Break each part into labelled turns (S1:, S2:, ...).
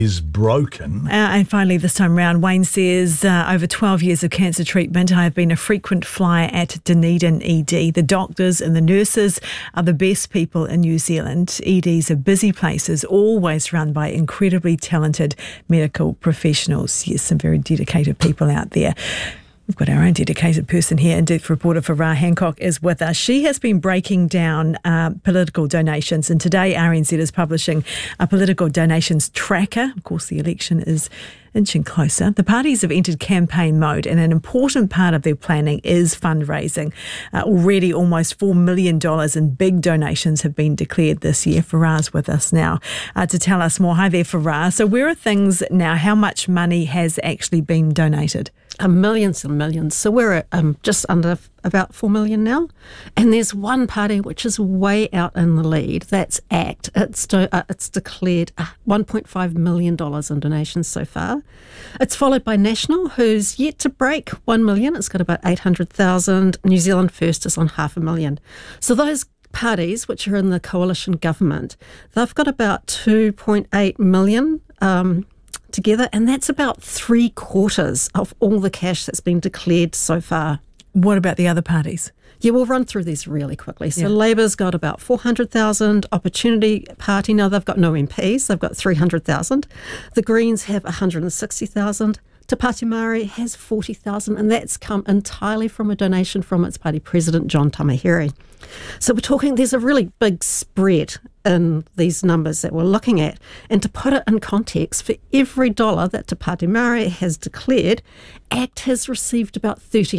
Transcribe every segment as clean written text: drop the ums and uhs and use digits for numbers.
S1: is broken.
S2: And finally, this time round, Wayne says, over 12 years of cancer treatment, I have been a frequent flyer at Dunedin ED. The doctors and the nurses are the best people in New Zealand. EDs are busy places, always run by incredibly talented medical professionals. Yes, some very dedicated people out there. We've got our own dedicated person here. In-depth reporter Farah Hancock is with us. She has been breaking down political donations, and today RNZ is publishing a political donations tracker. Of course, the election is inching closer. The parties have entered campaign mode, and an important part of their planning is fundraising. Already almost $4 million in big donations have been declared this year. Farah's with us now to tell us more. Hi there, Farah. So where are things now? How much money has actually been donated?
S3: Millions and millions. So we're at just under about 4 million now. And there's one party which is way out in the lead. That's ACT. It's declared $1.5 million in donations so far. It's followed by National, who's yet to break 1 million. It's got about 800,000. New Zealand First is on 500,000. So those parties, which are in the coalition government, they've got about 2.8 million together, and that's about 3/4 of all the cash that's been declared so far.
S2: What about the other parties?
S3: Yeah, we'll run through these really quickly. So Labour's got about 400,000. Opportunity Party, now they've got no MPs, they've got 300,000. The Greens have 160,000. Te Pāti Māori has 40,000, and that's come entirely from a donation from its party president, John Tamahere. So we're talking, there's a really big spread in these numbers that we're looking at. And to put it in context, for every dollar that Te Pāti Māori has declared, ACT has received about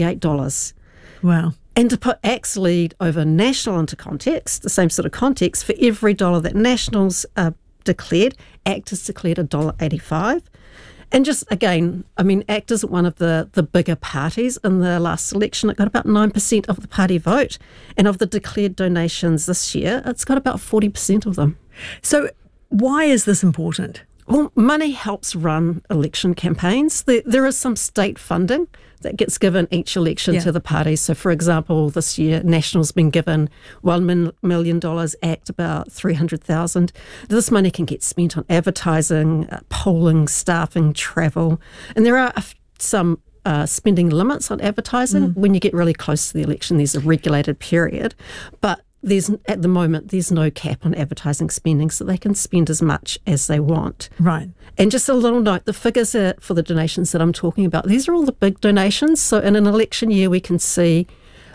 S3: $38.
S2: Wow.
S3: And to put ACT's lead over National into context, the same sort of context, for every dollar that National's declared, ACT has declared $1.85. And just again, I mean, ACT isn't one of the bigger parties. In the last election, it got about 9% of the party vote. And of the declared donations this year, it's got about 40% of them.
S2: So why is this important?
S3: Well, money helps run election campaigns. There is some state funding that gets given each election to the parties. So, for example, this year, National's been given $1 million, ACT about $300,000. This money can get spent on advertising, polling, staffing, travel. And there are some spending limits on advertising. When you get really close to the election, there's a regulated period. But at the moment, there's no cap on advertising spending, so they can spend as much as they want.
S2: Right.
S3: And just a little note, the figures for the donations that I'm talking about, these are all the big donations. So in an election year, we can see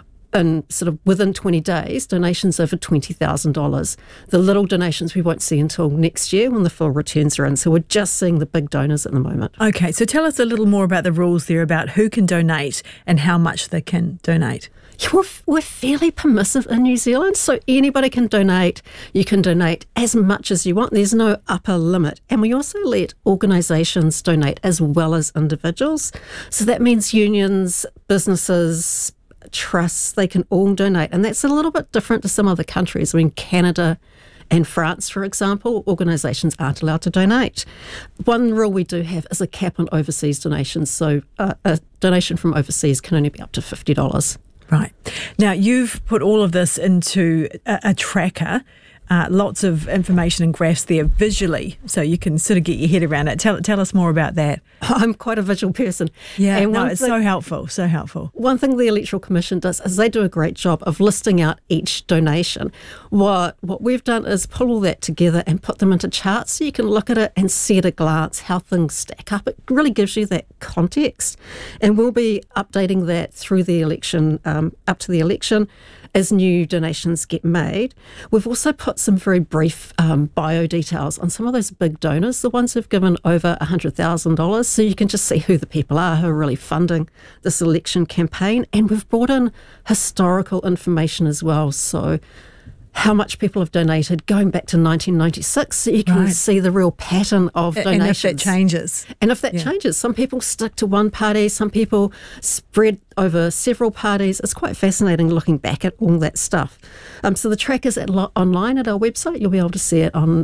S3: in sort of within 20 days, donations over $20,000. The little donations we won't see until next year when the full returns are in. So we're just seeing the big donors at the moment.
S2: Okay, so tell us a little more about the rules there about who can donate and how much they can donate.
S3: We're fairly permissive in New Zealand, so anybody can donate. You can donate as much as you want. There's no upper limit. And we also let organisations donate as well as individuals. So that means unions, businesses, trusts, they can all donate. And that's a little bit different to some other countries. I mean, Canada and France, for example, organisations aren't allowed to donate. One rule we do have is a cap on overseas donations. So a donation from overseas can only be up to $50.
S2: Right. Now, you've put all of this into a tracker, lots of information and graphs there visually, so you can sort of get your head around it. Tell us more about that.
S3: I'm quite a visual person.
S2: Yeah, and it's so helpful, so helpful.
S3: One thing the Electoral Commission does is they do a great job of listing out each donation. What we've done is pull all that together and put them into charts so you can look at it and see at a glance how things stack up. It really gives you that context. And we'll be updating that through the election, up to the election, as new donations get made. We've also put some very brief bio details on some of those big donors, the ones who've given over $100,000, so you can just see who the people are who are really funding this election campaign. And we've brought in historical information as well, so how much people have donated going back to 1996, so you can see the real pattern of donations.
S2: And if that changes.
S3: And if that changes, some people stick to one party, some people spread over several parties. It's quite fascinating looking back at all that stuff. So the track is online at our website. You'll be able to see it on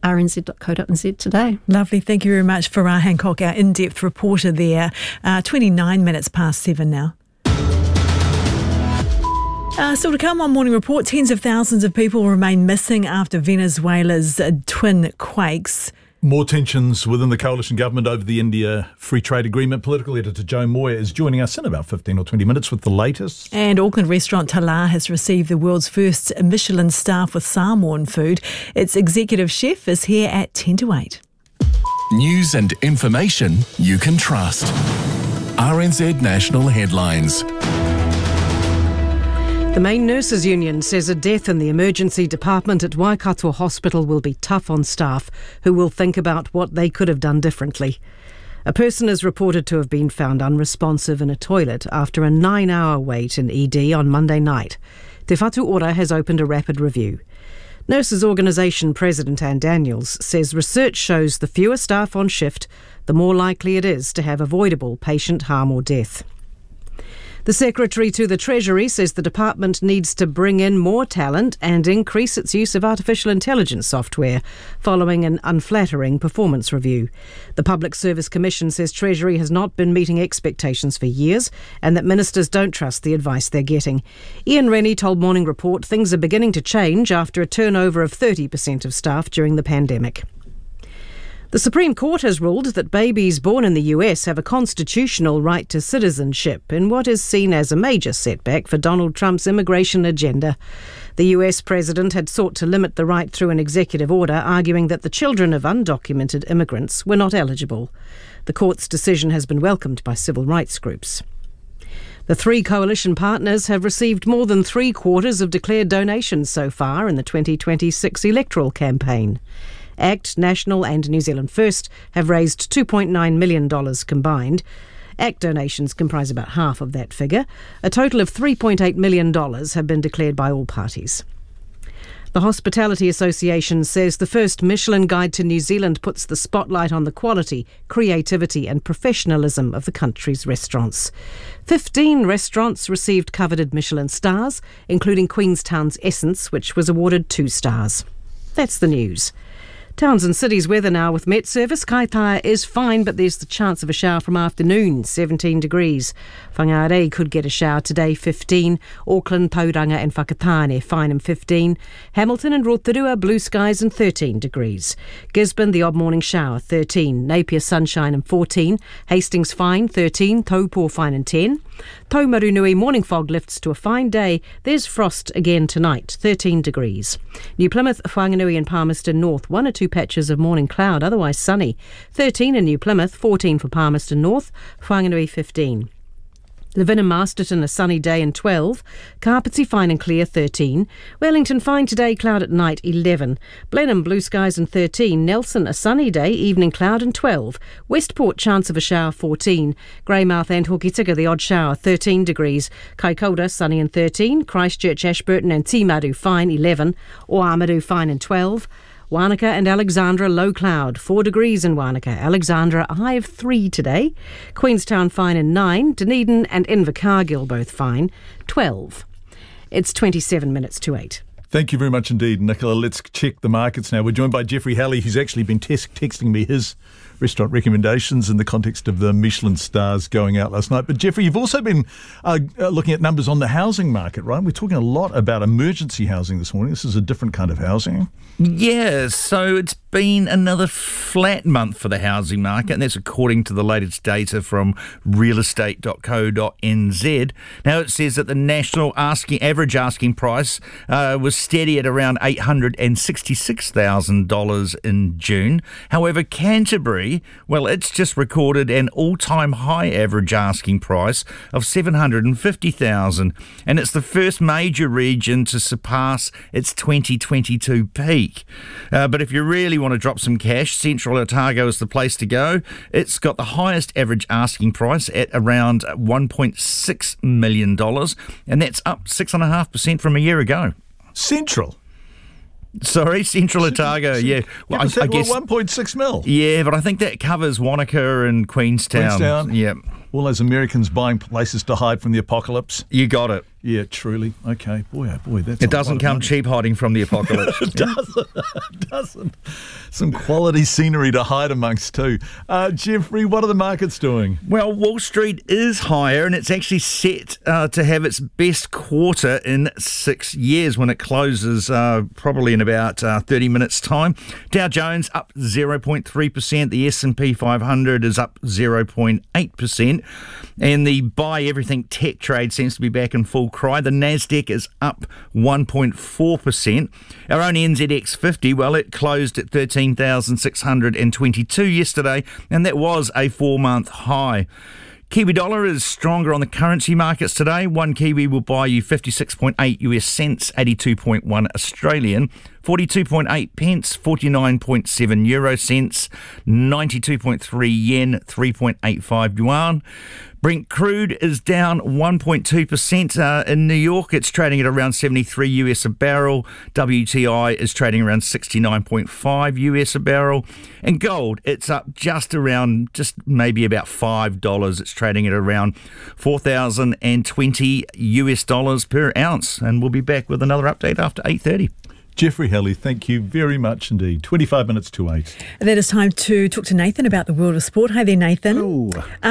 S3: rnz.co.nz today.
S2: Lovely. Thank you very much, Farah Hancock, our in-depth reporter there. 29 minutes past 7 now. Still to come on Morning Report, tens of thousands of people remain missing after Venezuela's twin quakes.
S1: More tensions within the coalition government over the India Free Trade Agreement. Political editor Joe Moyer is joining us in about 15 or 20 minutes with the latest.
S2: And Auckland restaurant Tala has received the world's first Michelin star for Samoan food. Its executive chef is here at 10 to 8.
S4: News and information you can trust. RNZ National Headlines.
S5: The main nurses' union says a death in the emergency department at Waikato Hospital will be tough on staff who will think about what they could have done differently. A person is reported to have been found unresponsive in a toilet after a 9-hour wait in ED on Monday night. Te Whatu Ora has opened a rapid review. Nurses Organisation President Anne Daniels says research shows the fewer staff on shift, the more likely it is to have avoidable patient harm or death. The Secretary to the Treasury says the department needs to bring in more talent and increase its use of artificial intelligence software following an unflattering performance review. The Public Service Commission says Treasury has not been meeting expectations for years and that ministers don't trust the advice they're getting. Ian Rennie told Morning Report things are beginning to change after a turnover of 30% of staff during the pandemic. The Supreme Court has ruled that babies born in the US have a constitutional right to citizenship in what is seen as a major setback for Donald Trump's immigration agenda. The US president had sought to limit the right through an executive order, arguing that the children of undocumented immigrants were not eligible. The court's decision has been welcomed by civil rights groups. The three coalition partners have received more than 3/4 of declared donations so far in the 2026 electoral campaign. ACT, National and New Zealand First have raised $2.9 million combined. ACT donations comprise about half of that figure. A total of $3.8 million have been declared by all parties. The Hospitality Association says the first Michelin Guide to New Zealand puts the spotlight on the quality, creativity and professionalism of the country's restaurants. 15 restaurants received coveted Michelin stars, including Queenstown's Essence, which was awarded 2 stars. That's the news. Towns and cities weather now with Met Service. Kaitaia is fine, but there's the chance of a shower from afternoon, 17 degrees. Whangarei could get a shower today, 15. Auckland, Tauranga and Whakatane, fine and 15. Hamilton and Rotorua, blue skies and 13 degrees. Gisborne, the odd morning shower, 13. Napier, sunshine and 14. Hastings, fine, 13. Taupo, fine and 10. Taumarunui, morning fog lifts to a fine day. There's frost again tonight, 13 degrees. New Plymouth, Whanganui and Palmerston North, 1 or 2 patches of morning cloud, otherwise sunny. 13 in New Plymouth, 14 for Palmerston North, Whanganui 15. Levin and Masterton, a sunny day and 12. Carpetsy, fine and clear, 13. Wellington, fine today, cloud at night, 11. Blenheim, blue skies and 13. Nelson, a sunny day, evening cloud and 12. Westport, chance of a shower, 14. Greymouth and Hokitika, the odd shower, 13 degrees. Kaikoura, sunny and 13. Christchurch, Ashburton and Timaru, fine, 11. Oamaru, fine and 12. Wanaka and Alexandra, low cloud, 4 degrees in Wanaka. Alexandra, a high of 3 today. Queenstown, fine and 9. Dunedin and Invercargill, both fine, 12. It's 27 minutes to 8.
S1: Thank you very much indeed, Nicola. Let's check the markets now. We're joined by Jeffrey Halley, who's actually been texting me his restaurant recommendations in the context of the Michelin stars going out last night. But Jeffrey, you've also been looking at numbers on the housing market, right? We're talking a lot about emergency housing this morning. This is a different kind of housing.
S6: Yeah, so it's been another flat month for the housing market, and that's according to the latest data from realestate.co.nz. Now, it says that the national average asking price was steady at around $866,000 in June. However, Canterbury, well, it's just recorded an all-time high average asking price of $750,000, and it's the first major region to surpass its 2022 peak. But if you really want to drop some cash, Central Otago is the place to go. It's got the highest average asking price at around $1.6 million, and that's up 6.5% from a year ago.
S1: Central
S6: Otago, yeah.
S1: Well, I guess 1.6 mil.
S6: Yeah, but I think that covers Wanaka and Queenstown.
S1: Yeah. All those Americans buying places to hide from the apocalypse.
S6: You got it.
S1: Yeah, truly. Okay, boy, oh boy, that's
S6: It doesn't come cheap hiding from the apocalypse.
S1: It doesn't. It doesn't. Some quality scenery to hide amongst too. Jeffrey, what are the markets doing?
S6: Well, Wall Street is higher, and it's actually set to have its best quarter in 6 years when it closes probably in about 30 minutes' time. Dow Jones up 0.3%. The S&P 500 is up 0.8%. And the buy everything tech trade seems to be back in full cry. The Nasdaq is up 1.4%. Our own NZX 50, well, it closed at 13,622 yesterday, and that was a 4-month high. Kiwi dollar is stronger on the currency markets today. One Kiwi will buy you 56.8 US cents, 82.1 Australian, 42.8 pence, 49.7 euro cents, 92.3 yen, 3.85 yuan. Brent crude is down 1.2% in New York. It's trading at around 73 US a barrel. WTI is trading around 69.5 US a barrel. And gold, it's up just maybe about $5. It's trading at around 4,020 US dollars per ounce. And we'll be back with another update after 8:30.
S1: Jeffrey Halley, thank you very much indeed. 25 minutes to 8.
S2: And then it's time to talk to Nathan about the world of sport. Hi there, Nathan.
S7: Hello.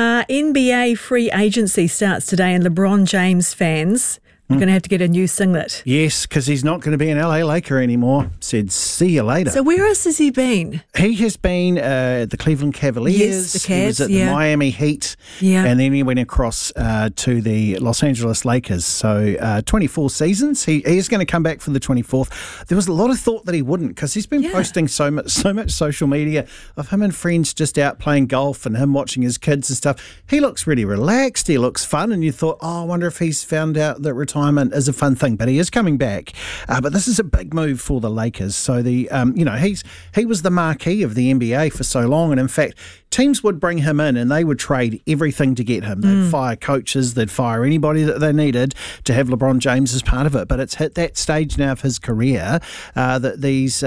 S2: NBA free agency starts today, and LeBron James fans are going to have to get a new singlet.
S7: Yes, because he's not going to be an LA Laker anymore. Said, see you later.
S2: So where else has he been?
S7: He has been at the Cleveland Cavaliers.
S2: Yes, the Cavs,
S7: he was at the Miami Heat.
S2: Yeah.
S7: And then he went across to the Los Angeles Lakers. So 24 seasons. He is going to come back for the 24th. There was a lot of thought that he wouldn't, because he's been posting so much social media of him and friends just out playing golf and him watching his kids and stuff. He looks really relaxed. He looks fun. And you thought, I wonder if he's found out that retirement is a fun thing, but he is coming back. But this is a big move for the Lakers. So he was the marquee of the NBA for so long, and in fact, teams would bring him in and they would trade everything to get him. They'd fire coaches, they'd fire anybody that they needed to have LeBron James as part of it. But it's hit that stage now of his career that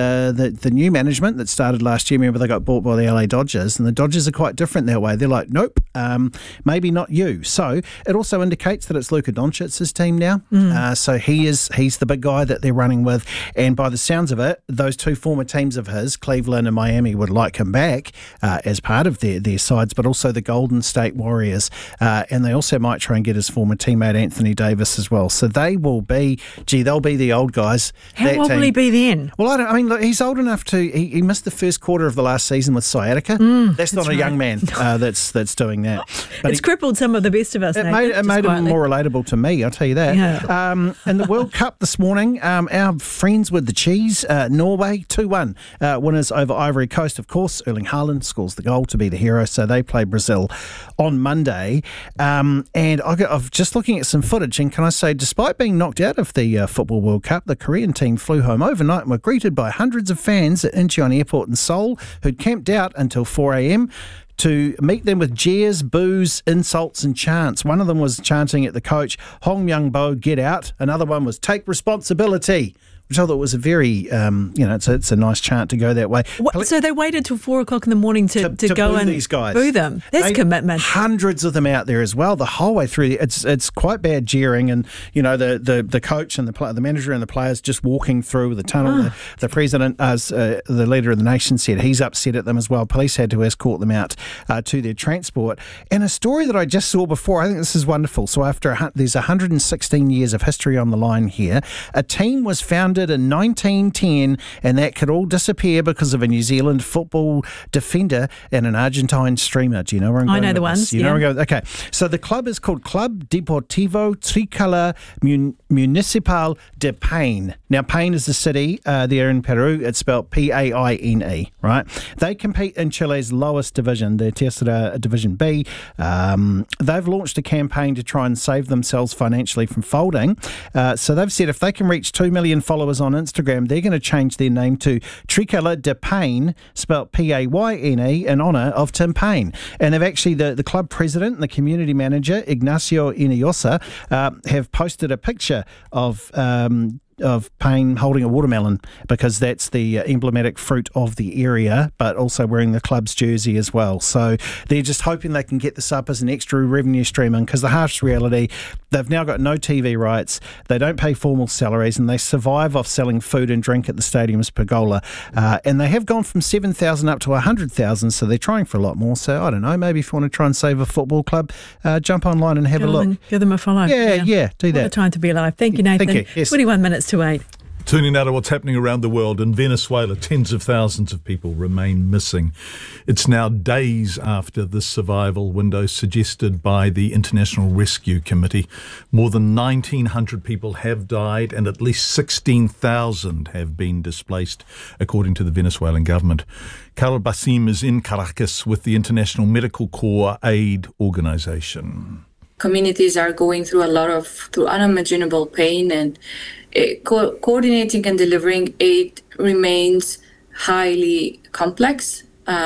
S7: the new management that started last year, remember they got bought by the LA Dodgers, and the Dodgers are quite different that way. They're like, nope, maybe not you. So it also indicates that it's Luka Doncic's team now. So he's the big guy that they're running with. And by the sounds of it, those two former teams of his, Cleveland and Miami, would like him back as part of their sides, but also the Golden State Warriors. And they also might try and get his former teammate Anthony Davis as well. So they will be, they'll be the old guys.
S2: How old will he be then?
S7: Well, look, he's old enough to, he missed the first quarter of the last season with sciatica. That's not a young man that's doing that. But
S2: it's crippled some of the best of us.
S7: It made him more relatable to me, I'll tell you that.
S2: Yeah.
S7: In the World Cup this morning, our friends with the cheese, Norway, 2-1 winners over Ivory Coast. Of course, Erling Haaland scores the goal to be the hero, so they play Brazil on Monday. And I've just looking at some footage, and can I say, despite being knocked out of the Football World Cup, the Korean team flew home overnight and were greeted by hundreds of fans at Incheon Airport in Seoul, who'd camped out until 4 a.m. to meet them with jeers, boos, insults and chants. One of them was chanting at the coach, Hong Myung-bo, get out. Another one was take responsibility, which I thought was a very, it's a nice chant to go that way.
S2: So they waited till 4 o'clock in the morning to go
S7: boo
S2: and
S7: these guys.
S2: Boo them. That's commitment.
S7: Hundreds of them out there as well. The whole way through, it's quite bad jeering, and the coach and the manager and the players just walking through the tunnel. The president, as the leader of the nation, said he's upset at them as well. Police had to escort them out to their transport. And a story that I just saw before, I think this is wonderful. So there's 116 years of history on the line here. A team was founded in 1910, and that could all disappear because of a New Zealand football defender and an Argentine streamer. Do you know where I'm going?
S2: I know the ones.
S7: You know where I'm going? Okay. So the club is called Club Deportivo Tricolor Municipal de Paine. Now, Paine is the city there in Peru. It's spelled P-A-I-N-E, right? They compete in Chile's lowest division, the Tercera Division B. They've launched a campaign to try and save themselves financially from folding. So they've said if they can reach 2 million followers on Instagram, they're going to change their name to Tricolor de Paine, spelled P-A-Y-N-E, in honour of Tim Paine. And they've actually, the club president and the community manager, Ignacio Ineosa, have posted a picture of of pain holding a watermelon because that's the emblematic fruit of the area, but also wearing the club's jersey as well. So they're just hoping they can get this up as an extra revenue stream, and because the harsh reality, they've now got no TV rights, they don't pay formal salaries, and they survive off selling food and drink at the stadium's pergola. And they have gone from 7,000 up to 100,000, so they're trying for a lot more. So I don't know, maybe if you want to try and save a football club, jump online and have a look.
S2: Give them a follow.
S7: Yeah, do that.
S2: What a time to be alive. Thank you, Nathan.
S7: Thank you. Yes.
S2: 21 minutes to 8.
S1: Turning now to what's happening around the world. In Venezuela, tens of thousands of people remain missing. It's now days after the survival window suggested by the International Rescue Committee. More than 1,900 people have died and at least 16,000 have been displaced, according to the Venezuelan government. Carol Basim is in Caracas with the International Medical Corps Aid Organisation.
S8: Communities are going through unimaginable pain, and coordinating and delivering aid remains highly complex.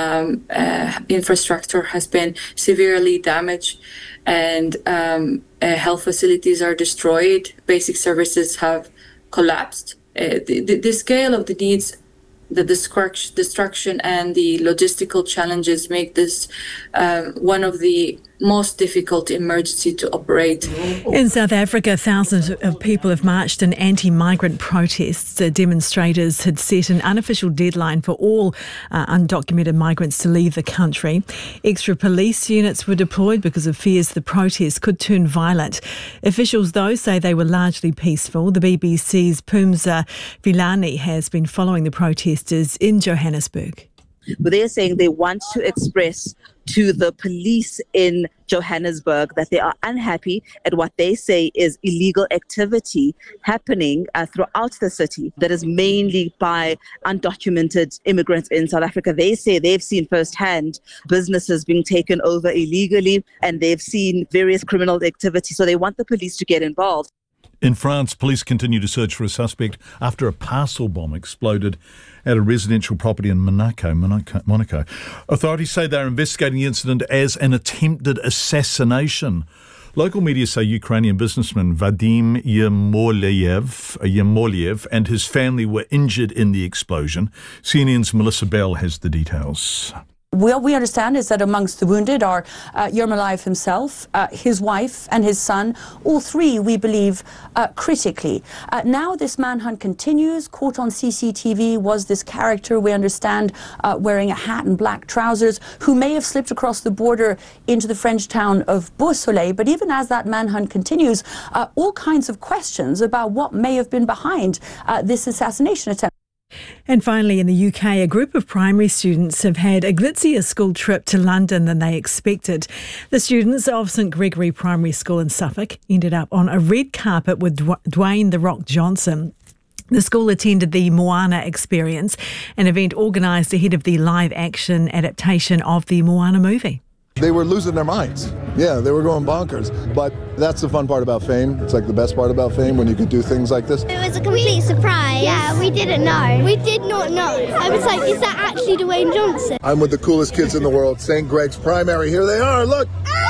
S8: Infrastructure has been severely damaged, and health facilities are destroyed. Basic services have collapsed. The scale of the needs, the destruction and the logistical challenges make this one of the most difficult emergency to operate.
S2: In South Africa, thousands of people have marched in anti-migrant protests. Demonstrators had set an unofficial deadline for all undocumented migrants to leave the country. Extra police units were deployed because of fears the protests could turn violent. Officials, though, say they were largely peaceful. The BBC's Phumza Vilani has been following the protesters in Johannesburg.
S9: But they're saying they want to express to the police in Johannesburg that they are unhappy at what they say is illegal activity happening throughout the city that is mainly by undocumented immigrants in South Africa. They say they've seen firsthand businesses being taken over illegally, and they've seen various criminal activity. So they want the police to get involved.
S1: In France, police continue to search for a suspect after a parcel bomb exploded at a residential property in Monaco. Authorities say they're investigating the incident as an attempted assassination. Local media say Ukrainian businessman Vadim Yermoliev and his family were injured in the explosion. CNN's Melissa Bell has the details.
S10: What we understand is that amongst the wounded are Yermoliev himself, his wife and his son, all three, we believe, critically. Now this manhunt continues. Caught on CCTV was this character, we understand, wearing a hat and black trousers, who may have slipped across the border into the French town of Beausoleil. But even as that manhunt continues, all kinds of questions about what may have been behind this assassination attempt.
S2: And finally, in the UK, a group of primary students have had a glitzier school trip to London than they expected. The students of St Gregory Primary School in Suffolk ended up on a red carpet with Dwayne "The Rock" Johnson. The school attended the Moana Experience, an event organised ahead of the live-action adaptation of the Moana movie.
S11: They were losing their minds. Yeah, they were going bonkers. But that's the fun part about fame. It's like the best part about fame when you could do things like this.
S12: It was a complete surprise. Yeah, we didn't know. We did not know. I was like, is that actually Dwayne Johnson?
S11: I'm with the coolest kids in the world. St. Greg's Primary. Here they are. Look.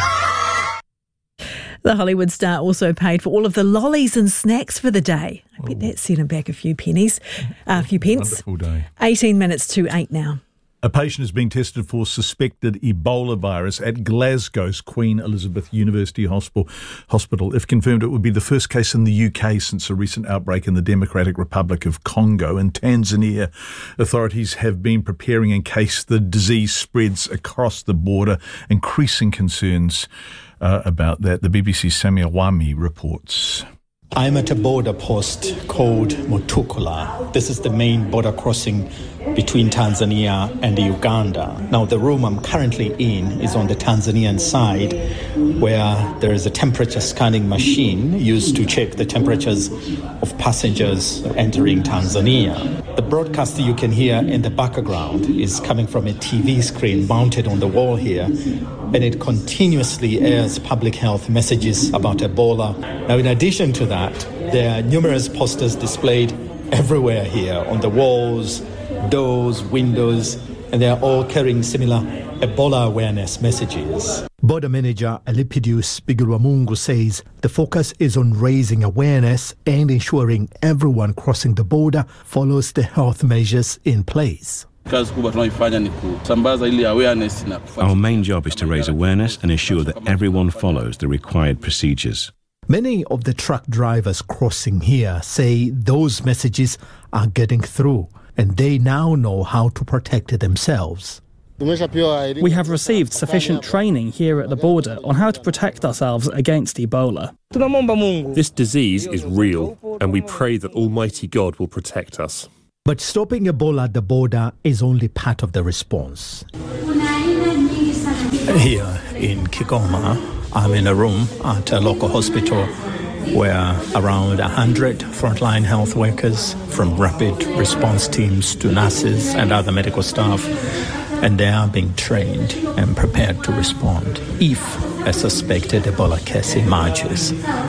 S2: The Hollywood star also paid for all of the lollies and snacks for the day. I bet that sent him back a few pence.
S1: Wonderful day.
S2: 18 minutes to 8 now.
S1: A patient is being tested for suspected Ebola virus at Glasgow's Queen Elizabeth University Hospital. If confirmed, it would be the first case in the UK since a recent outbreak in the Democratic Republic of Congo. In Tanzania, authorities have been preparing in case the disease spreads across the border, increasing concerns about that. The BBC's Samia Wami reports.
S13: I'm at a border post called Mutukula. This is the main border crossing between Tanzania and Uganda. Now, the room I'm currently in is on the Tanzanian side, where there is a temperature scanning machine used to check the temperatures of passengers entering Tanzania. The broadcast you can hear in the background is coming from a TV screen mounted on the wall here, and it continuously airs public health messages about Ebola. Now, in addition to that, there are numerous posters displayed everywhere here on the walls, doors, windows, and they are all carrying similar Ebola awareness messages. Border Manager Elipidius Bigilwamungu says the focus is on raising awareness and ensuring everyone crossing the border follows the health measures in place.
S14: Our main job is to raise awareness and ensure that everyone follows the required procedures.
S13: Many of the truck drivers crossing here say those messages are getting through and they now know how to protect themselves.
S15: We have received sufficient training here at the border on how to protect ourselves against Ebola.
S16: This disease is real, and we pray that Almighty God will protect us.
S13: But stopping Ebola at the border is only part of the response.
S7: Here in Kigoma, I'm in a room at a local hospital where around 100 frontline health workers from rapid response teams to nurses and other medical staff, and they are being trained and prepared to respond if a suspected Ebola case emerges.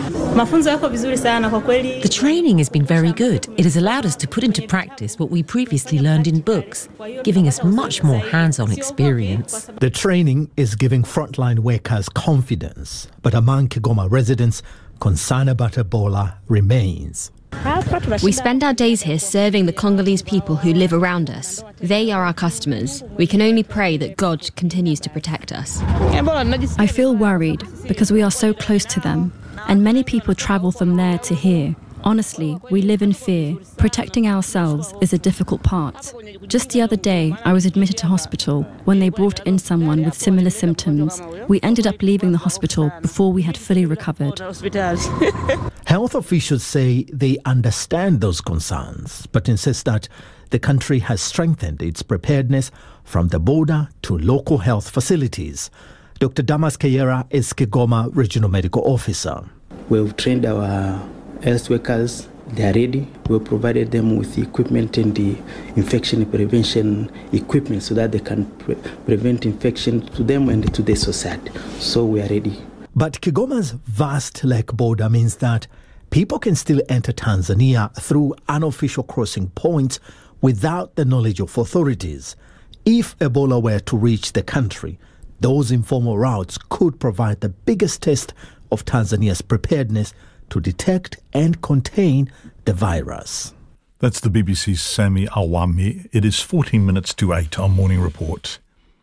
S17: The training has been very good. It has allowed us to put into practice what we previously learned in books, giving us much more hands-on experience.
S13: The training is giving frontline workers confidence, but among Kigoma residents, concern about Ebola remains.
S18: We spend our days here serving the Congolese people who live around us. They are our customers. We can only pray that God continues to protect us.
S19: I feel worried because we are so close to them, and many people travel from there to here. Honestly, we live in fear. Protecting ourselves is a difficult part. Just the other day, I was admitted to hospital when they brought in someone with similar symptoms. We ended up leaving the hospital before we had fully recovered.
S13: Health officials say they understand those concerns, but insist that the country has strengthened its preparedness from the border to local health facilities. Dr. Damas Kayera is Kigoma Regional Medical Officer.
S20: We've trained our health workers, they are ready. We've provided them with the equipment and the infection prevention equipment so that they can prevent infection to them and to the society. So we are ready.
S13: But Kigoma's vast lake border means that people can still enter Tanzania through unofficial crossing points without the knowledge of authorities. If Ebola were to reach the country, those informal routes could provide the biggest test of Tanzania's preparedness to detect and contain the virus.
S1: That's the BBC's Sami Awami. It is 14 minutes to 8 on Morning Report.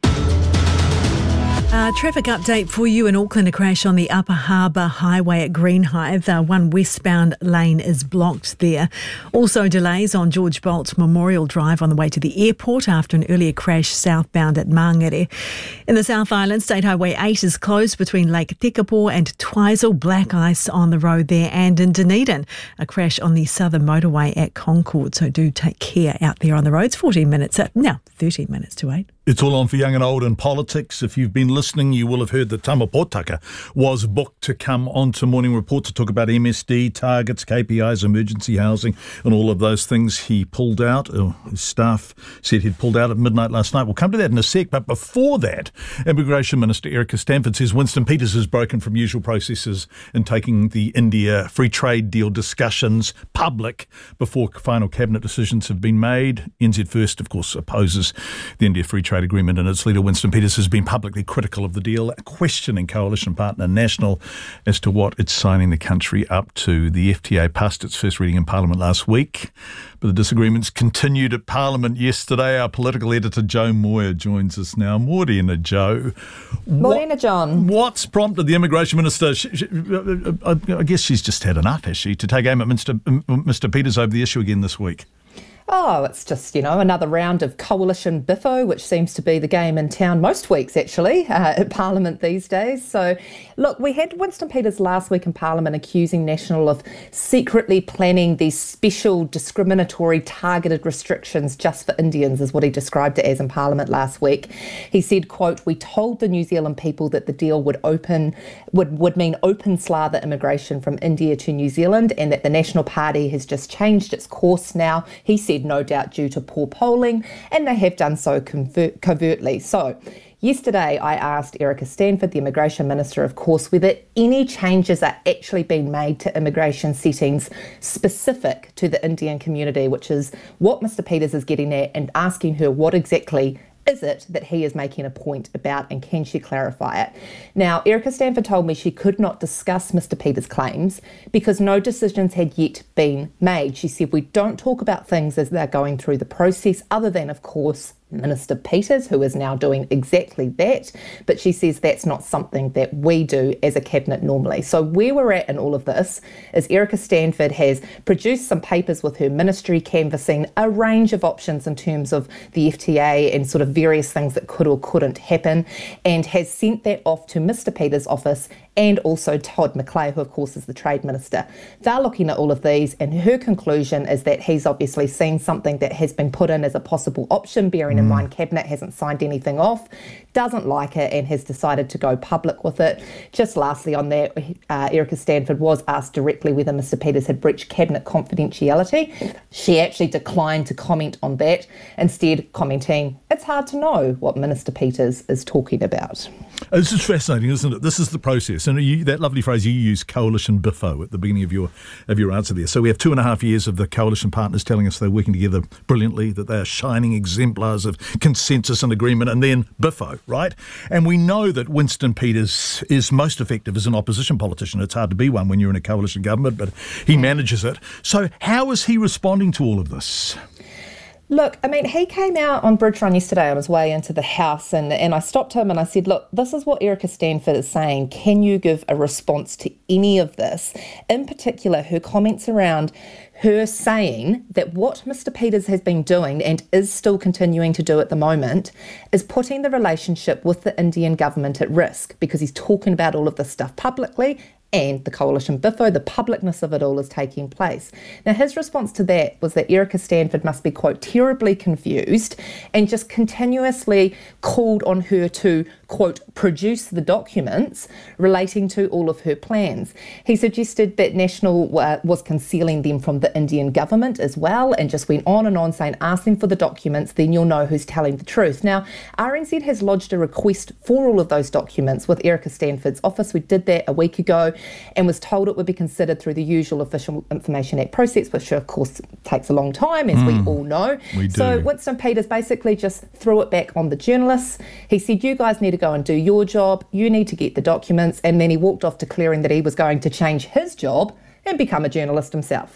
S2: Traffic update for you in Auckland. A crash on the Upper Harbour Highway at Greenhive. One westbound lane is blocked there. Also delays on George Bolt Memorial Drive on the way to the airport after an earlier crash southbound at Mangere. In the South Island, State Highway 8 is closed between Lake Tekapo and Twizel. Black ice on the road there. And in Dunedin, a crash on the Southern Motorway at Concord. So do take care out there on the roads. 13 minutes to 8.
S1: It's all on for young and old in politics. If you've been listening, you will have heard that Tama Potaka was booked to come onto Morning Report to talk about MSD, targets, KPIs, emergency housing and all of those things. He pulled out. His staff said he'd pulled out at midnight last night. We'll come to that in a sec. But before that, Immigration Minister Erica Stanford says Winston Peters has broken from usual processes in taking the India free trade deal discussions public before final cabinet decisions have been made. NZ First, of course, opposes the India free trade agreement, and its leader Winston Peters has been publicly critical of the deal, questioning coalition partner National as to what it's signing the country up to. The FTA passed its first reading in Parliament last week, but the disagreements continued at Parliament yesterday. Our political editor Joe Moyer joins us now. Morena, Joe.
S21: Morena, John.
S1: What's prompted the Immigration Minister? I guess she's just had enough, has she, to take aim at Mr. Peters over the issue again this week?
S21: Oh, it's just, another round of coalition biffo, which seems to be the game in town most weeks, actually, at Parliament these days. So, look, we had Winston Peters last week in Parliament accusing National of secretly planning these special discriminatory targeted restrictions just for Indians, is what he described it as in Parliament last week. He said, quote, "We told the New Zealand people that the deal would mean open slather immigration from India to New Zealand, and that the National Party has just changed its course now." He said, no doubt due to poor polling, and they have done so covertly. So yesterday I asked Erica Stanford, the Immigration Minister, of course, whether any changes are actually being made to immigration settings specific to the Indian community, which is what Mr. Peters is getting at, and asking her what exactly is it that he is making a point about, and can she clarify it? Now, Erica Stanford told me she could not discuss Mr. Peters' claims because no decisions had yet been made. She said, we don't talk about things as they're going through the process, other than, of course, Minister Peters, who is now doing exactly that, but she says that's not something that we do as a cabinet normally. So where we're at in all of this is Erica Stanford has produced some papers with her ministry canvassing a range of options in terms of the FTA and sort of various things that could or couldn't happen, and has sent that off to Mr. Peters' office and also Todd McClay, who of course is the Trade Minister. They're looking at all of these, and her conclusion is that he's obviously seen something that has been put in as a possible option, bearing in mind Cabinet hasn't signed anything off, doesn't like it, and has decided to go public with it. Just lastly on that, Erica Stanford was asked directly whether Mr. Peters had breached Cabinet confidentiality. She actually declined to comment on that, instead commenting, it's hard to know what Minister Peters is talking about.
S1: This is fascinating, isn't it? This is the process. And that lovely phrase you use, coalition biffo, at the beginning of your answer there. So we have 2.5 years of the coalition partners telling us they're working together brilliantly, that they are shining exemplars of consensus and agreement, and then biffo, right? And we know that Winston Peters is most effective as an opposition politician. It's hard to be one when you're in a coalition government, but he manages it. So how is he responding to all of this?
S21: Look, I mean, he came out on Bridge Run yesterday on his way into the House, and I stopped him and I said, look, this is what Erica Stanford is saying. Can you give a response to any of this? In particular, her comments around her saying that what Mr. Peters has been doing and is still continuing to do at the moment is putting the relationship with the Indian government at risk, because he's talking about all of this stuff publicly, and the coalition biffo, the publicness of it all is taking place. Now, his response to that was that Erica Stanford must be, quote, terribly confused, and just continuously called on her to, quote, produce the documents relating to all of her plans. He suggested that National was concealing them from the Indian government as well, and just went on and on saying, ask them for the documents, then you'll know who's telling the truth. Now, RNZ has lodged a request for all of those documents with Erica Stanford's office. We did that a week ago, and was told it would be considered through the usual Official Information Act process, which of course takes a long time, as we all know. So Winston Peters basically just threw it back on the journalists. He said, you guys need to go and do your job, you need to get the documents, and then he walked off declaring that he was going to change his job and become a journalist himself.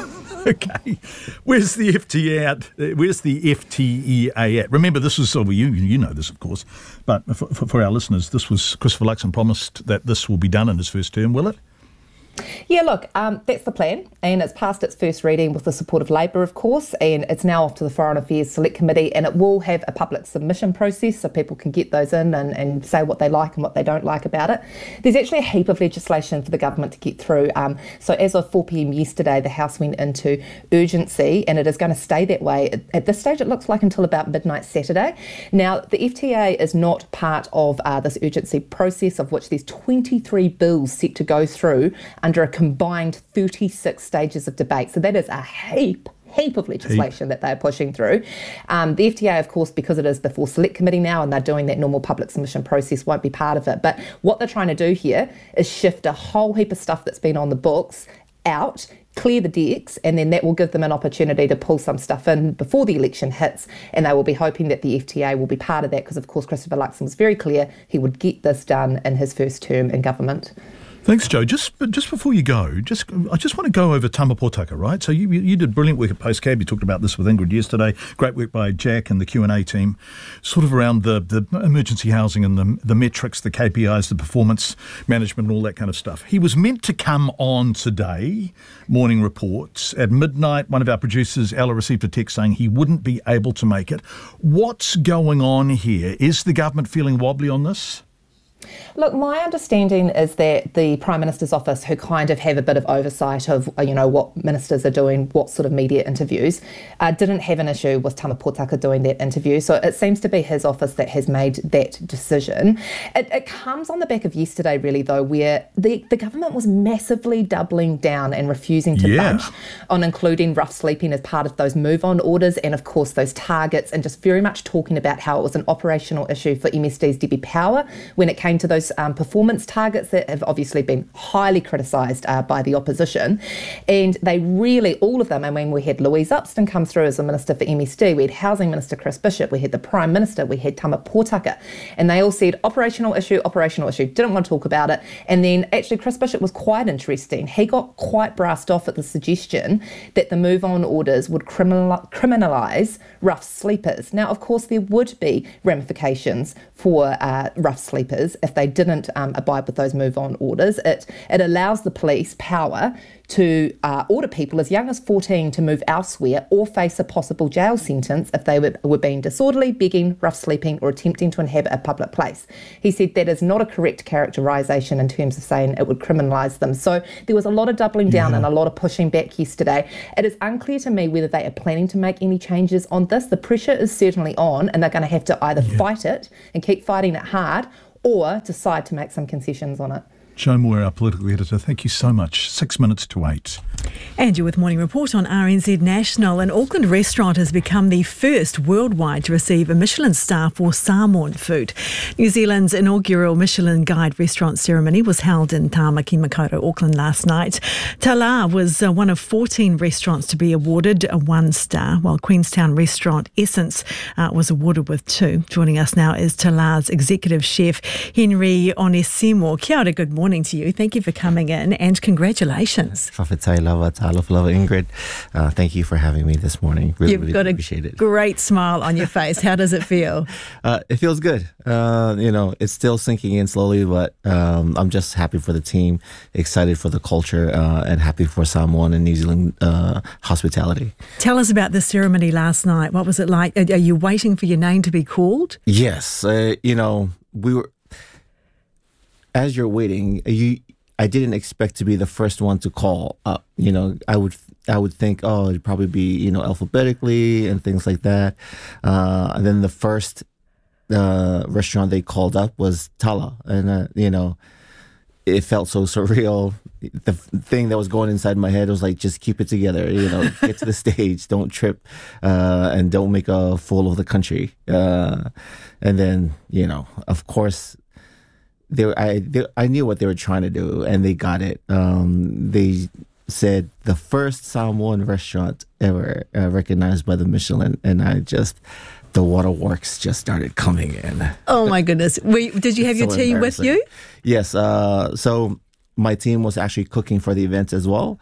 S1: Okay, where's the FTA at? Where's the FTEA at? Remember, this was, you know this, of course, but for our listeners, this was Christopher Luxon promised that this will be done in his first term, will it?
S21: Yeah, look, that's the plan, and it's passed its first reading with the support of Labor, of course, and it's now off to the Foreign Affairs Select Committee, and it will have a public submission process so people can get those in and say what they like and what they don't like about it. There's actually a heap of legislation for the government to get through. So as of 4 p.m. yesterday, the House went into urgency, and it is going to stay that way. At this stage, it looks like until about midnight Saturday. Now, the FTA is not part of this urgency process, of which there's 23 bills set to go through under a combined 36 stages of debate. So that is a heap of legislation that they're pushing through. The FTA, of course, because it is before Select Committee now and they're doing that normal public submission process, won't be part of it. But what they're trying to do here is shift a whole heap of stuff that's been on the books out, clear the decks, and then that will give them an opportunity to pull some stuff in before the election hits, and they will be hoping that the FTA will be part of that, because of course Christopher Luxon was very clear he would get this done in his first term in government.
S1: Thanks, Joe. Just before you go, I just want to go over Tama Potaka, right? So you did brilliant work at Postcab. You talked about this with Ingrid yesterday. Great work by Jack and the Q&A team, sort of around the emergency housing and the metrics, the KPIs, the performance management and all that kind of stuff. He was meant to come on today, Morning Reports, at midnight. One of our producers, Ella, received a text saying he wouldn't be able to make it. What's going on here? Is the government feeling wobbly on this?
S21: Look, my understanding is that the Prime Minister's office, who kind of have a bit of oversight of, what ministers are doing, what sort of media interviews, didn't have an issue with Tama Potaka doing that interview. So it seems to be his office that has made that decision. It comes on the back of yesterday, really, though, where the government was massively doubling down and refusing to budge on including rough sleeping as part of those move-on orders and, of course, those targets, and just very much talking about how it was an operational issue for MSD's Debbie Power when it came came to those performance targets that have obviously been highly criticised by the opposition. And they really, all of them, I mean, we had Louise Upston come through as a Minister for MSD, we had Housing Minister Chris Bishop, we had the Prime Minister, we had Tama Pōtaka, and they all said operational issue, didn't want to talk about it. And then actually Chris Bishop was quite interesting. He got quite brassed off at the suggestion that the move on orders would criminalise rough sleepers. Now, of course, there would be ramifications for rough sleepers if they didn't abide with those move on orders. It allows the police power to order people as young as 14 to move elsewhere or face a possible jail sentence if they were being disorderly, begging, rough sleeping or attempting to inhabit a public place. He said that is not a correct characterisation in terms of saying it would criminalise them. So there was a lot of doubling down and a lot of pushing back yesterday. It is unclear to me whether they are planning to make any changes on this. The pressure is certainly on, and they're going to have to either fight it and keep fighting it hard or decide to make some concessions on it.
S1: Joe Moore, our political editor, thank you so much. 6 minutes to 8.
S2: And you're with Morning Report on RNZ National. An Auckland restaurant has become the first worldwide to receive a Michelin star for Samoan food. New Zealand's inaugural Michelin Guide restaurant ceremony was held in Tāmaki Makaurau, Auckland last night. Tala was one of 14 restaurants to be awarded a 1 star, while Queenstown restaurant Essence was awarded with 2. Joining us now is Tala's executive chef, Henry Onesimo. Kia ora, good morning to you. Thank you for coming in and congratulations.
S3: Whawhetai lava, talofa lava, Ingrid. Thank you for having me this morning. Really appreciate it.
S2: Great smile on your face. How does it feel?
S3: It feels good. It's still sinking in slowly, but I'm just happy for the team, excited for the culture, and happy for Samoan and New Zealand hospitality.
S2: Tell us about the ceremony last night. What was it like? Are you waiting for your name to be called?
S3: Yes. We were... As you're waiting, I didn't expect to be the first one to call up. I would think, it'd probably be, alphabetically and things like that. And then the first restaurant they called up was Tala. And, it felt so surreal. The thing that was going inside my head was like, just keep it together, get to the stage, don't trip, and don't make a fool of the country. And then, of course, I knew what they were trying to do, and they got it. They said the first Samoan restaurant ever recognized by the Michelin, and the waterworks just started coming in.
S2: Oh my goodness! Did you have your team with you?
S3: Yes. So my team was actually cooking for the event as well.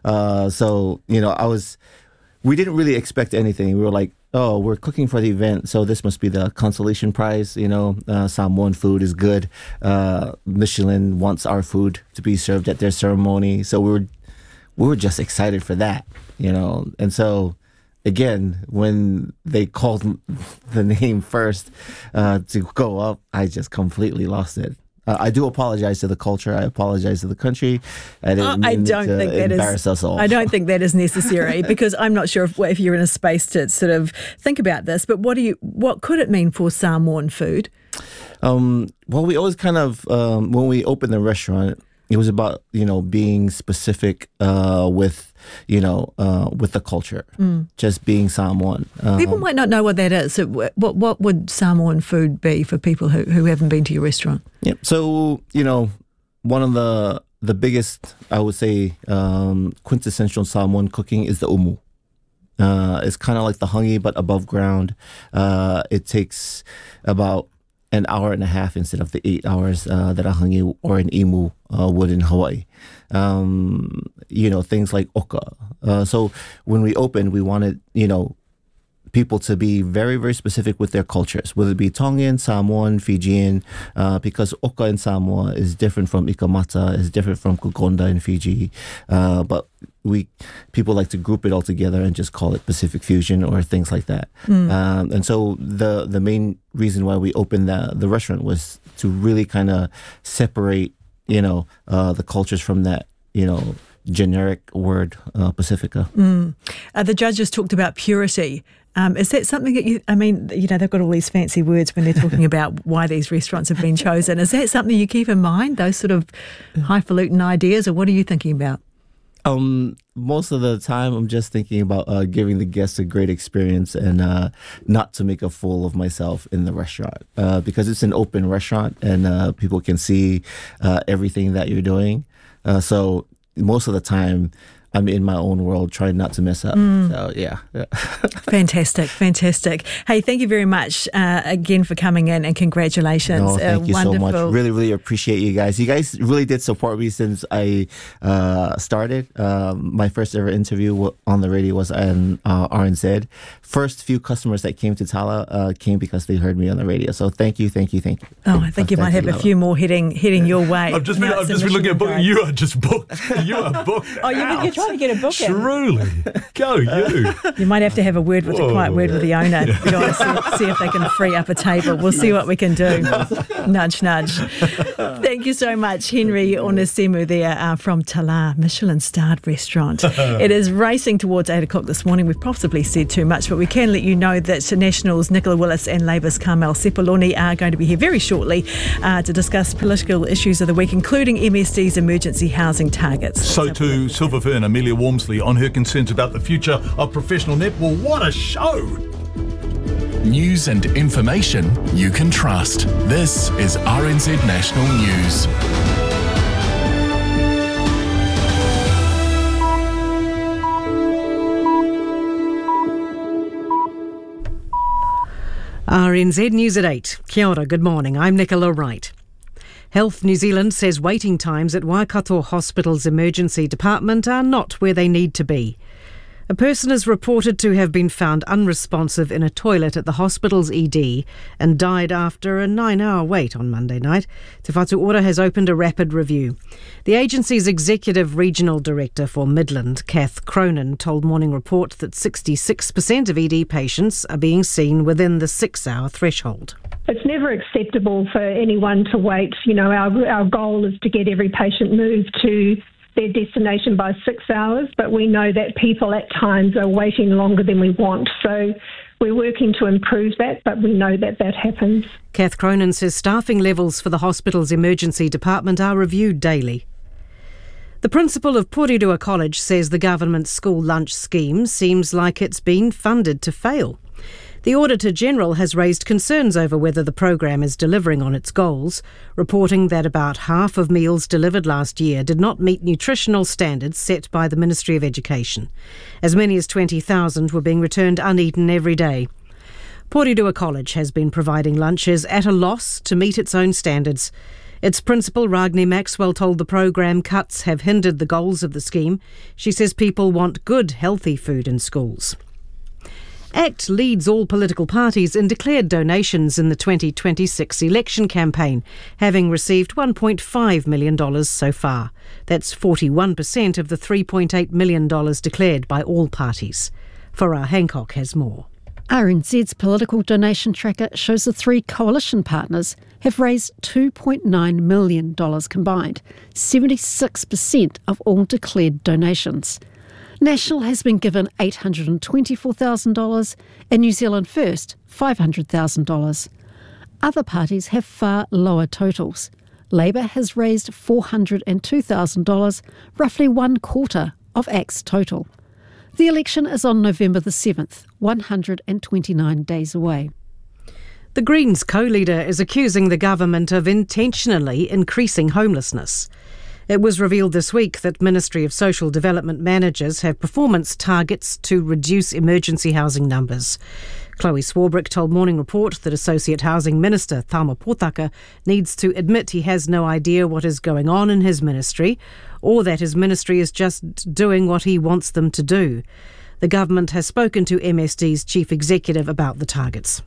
S3: We didn't really expect anything. We were like, oh, we're cooking for the event, so this must be the consolation prize. Samoan food is good. Michelin wants our food to be served at their ceremony, so we were just excited for that, And so, again, when they called the name first to go up, I just completely lost it. I do apologize to the culture. I apologize to the country. I didn't mean to embarrass us all.
S2: I don't think that is necessary because I'm not sure if you're in a space to sort of think about this. But what could it mean for Samoan food?
S3: Well, we always kind of when we opened the restaurant, it was about being specific with the culture, just being Samoan.
S2: People might not know what that is. So what would Samoan food be for people who haven't been to your restaurant?
S3: Yeah. So, one of the biggest, I would say, quintessential Samoan cooking is the umu. It's kind of like the hangi, but above ground. It takes about an hour and a half instead of the 8 hours that a hangi or an imu would in Hawaii. Things like oka. So when we opened, we wanted, people to be very, very specific with their cultures, whether it be Tongan, Samoan, Fijian, because oka in Samoa is different from ikamata, is different from kukonda in Fiji. But people like to group it all together and just call it Pacific Fusion or things like that. And so the main reason why we opened the restaurant was to really kind of separate, the cultures from that, generic word, Pacifica.
S2: The judges talked about purity. Is that something that they've got all these fancy words when they're talking about why these restaurants have been chosen. Is that something you keep in mind, those sort of highfalutin ideas, or what are you thinking about?
S3: Most of the time, I'm just thinking about giving the guests a great experience and not to make a fool of myself in the restaurant because it's an open restaurant and people can see everything that you're doing. So most of the time, I'm in my own world, trying not to mess up. So, yeah.
S2: Fantastic. Hey, thank you very much again for coming in and congratulations.
S3: No, thank you
S2: wonderful.
S3: so much. Really, really appreciate you guys. You guys really did support me since I started. My first ever interview on the radio was on RNZ. First few customers that came to Tala came because they heard me on the radio. So thank you.
S2: Oh, I think you might have a few more heading your way.
S1: I've just been looking at book. You are just booked. You are booked.
S2: Oh, you're trying to get a book in.
S1: Truly. Go you.
S2: You might have to have a quiet word with the owner. You guys see if they can free up a table. We'll see what we can do. Nudge. Thank you so much, Henry Onesemu there from Tala, Michelin-starred restaurant. It is racing towards 8 o'clock this morning. We've possibly said too much, but we can let you know that Nationals Nicola Willis and Labour's Carmel Sepuloni are going to be here very shortly to discuss political issues of the week, including MSD's emergency housing targets.
S1: So to Silver Fern, Amelia Walmsley on her concerns about the future of professional netball. What a show!
S4: News and information you can trust. This is RNZ National News.
S5: RNZ News at 8. Kia ora, good morning. I'm Nicola Wright. Health New Zealand says waiting times at Waikato Hospital's emergency department are not where they need to be. A person is reported to have been found unresponsive in a toilet at the hospital's ED and died after a 9-hour wait on Monday night. Te Whatu Ora has opened a rapid review. The agency's Executive Regional Director for Midland, Kath Cronin, told Morning Report that 66% of ED patients are being seen within the 6-hour threshold.
S22: It's never acceptable for anyone to wait. You know, our goal is to get every patient moved to their destination by 6 hours, but we know that people at times are waiting longer than we want. So we're working to improve that, but we know that happens.
S5: Kath Cronin says staffing levels for the hospital's emergency department are reviewed daily. The principal of Porirua College says the government's school lunch scheme seems like it's been funded to fail. The Auditor-General has raised concerns over whether the program is delivering on its goals, reporting that about half of meals delivered last year did not meet nutritional standards set by the Ministry of Education. As many as 20,000 were being returned uneaten every day. Porirua College has been providing lunches at a loss to meet its own standards. Its principal, Ragni Maxwell, told the program cuts have hindered the goals of the scheme. She says people want good, healthy food in schools. ACT leads all political parties in declared donations in the 2026 election campaign, having received $1.5 million so far. That's 41% of the $3.8 million declared by all parties. Farah Hancock has more.
S23: RNZ's political donation tracker shows the three coalition partners have raised $2.9 million combined, 76% of all declared donations. National has been given $824,000 and New Zealand First $500,000. Other parties have far lower totals. Labour has raised $402,000, roughly 1/4 of ACT's total. The election is on November the 7th, 129 days away.
S5: The Greens co-leader is accusing the government of intentionally increasing homelessness. It was revealed this week that Ministry of Social Development managers have performance targets to reduce emergency housing numbers. Chloe Swarbrick told Morning Report that Associate Housing Minister Tama Potaka needs to admit he has no idea what is going on in his ministry, or that his ministry is just doing what he wants them to do. The government has spoken to MSD's chief executive about the targets.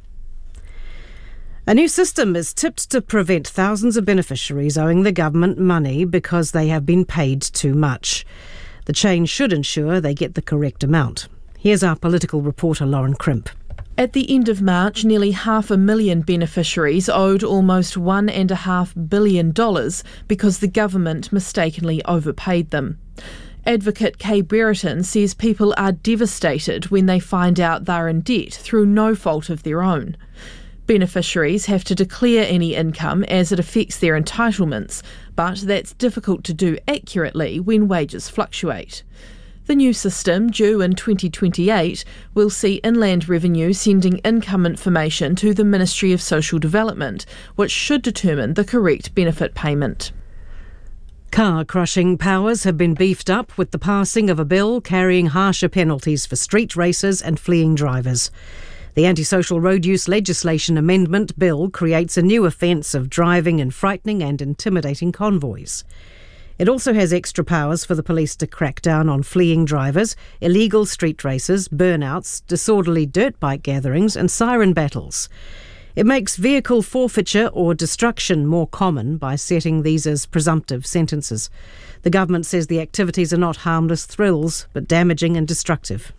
S5: A new system is tipped to prevent thousands of beneficiaries owing the government money because they have been paid too much. The change should ensure they get the correct amount. Here's our political reporter Lauren Crimp.
S24: At the end of March, nearly 500,000 beneficiaries owed almost $1.5 billion because the government mistakenly overpaid them. Advocate Kay Brereton says people are devastated when they find out they're in debt through no fault of their own. Beneficiaries have to declare any income as it affects their entitlements, but that's difficult to do accurately when wages fluctuate. The new system, due in 2028, will see Inland Revenue sending income information to the Ministry of Social Development, which should determine the correct benefit payment.
S5: Car-crushing powers have been beefed up with the passing of a bill carrying harsher penalties for street racers and fleeing drivers. The Antisocial Road Use Legislation Amendment Bill creates a new offence of driving in frightening and intimidating convoys. It also has extra powers for the police to crack down on fleeing drivers, illegal street races, burnouts, disorderly dirt bike gatherings and siren battles. It makes vehicle forfeiture or destruction more common by setting these as presumptive sentences. The government says the activities are not harmless thrills, but damaging and destructive.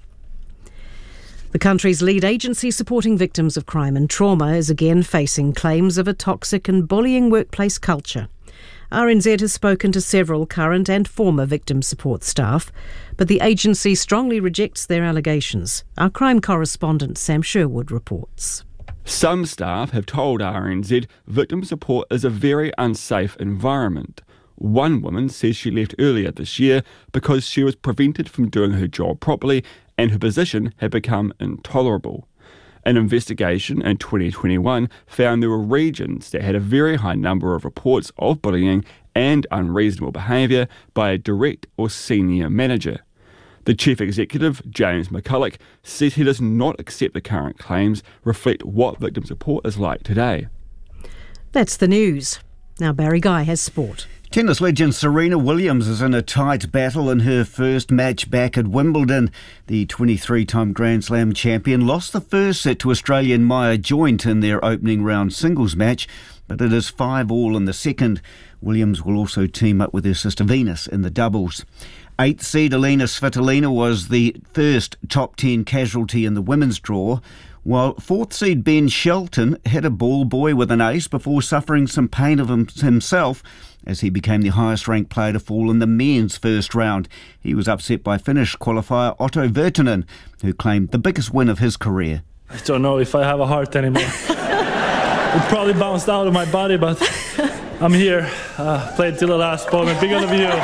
S5: The country's lead agency supporting victims of crime and trauma is again facing claims of a toxic and bullying workplace culture. RNZ has spoken to several current and former victim support staff, but the agency strongly rejects their allegations. Our crime correspondent Sam Sherwood reports.
S6: Some staff have told RNZ victim support is a very unsafe environment. One woman says she left earlier this year because she was prevented from doing her job properly and her position had become intolerable. An investigation in 2021 found there were regions that had a very high number of reports of bullying and unreasonable behaviour by a direct or senior manager. The Chief Executive, James McCulloch, says he does not accept the current claims reflect what victim support is like today.
S5: That's the news. Now Barry Guy has sport.
S7: Tennis legend Serena Williams is in a tight battle in her first match back at Wimbledon. The 23-time Grand Slam champion lost the first set to Australian Maya Joint in their opening round singles match, but it is 5-all in the second. Williams will also team up with her sister Venus in the doubles. 8th seed Alina Svitolina was the first top 10 casualty in the women's draw, while 4th seed Ben Shelton hit a ball boy with an ace before suffering some pain of himself as he became the highest ranked player to fall in the men's first round. He was upset by Finnish qualifier Otto Virtanen, who claimed the biggest win of his career.
S8: I don't know if I have a heart anymore. It probably bounced out of my body, but I'm here. Played till the last moment because of you.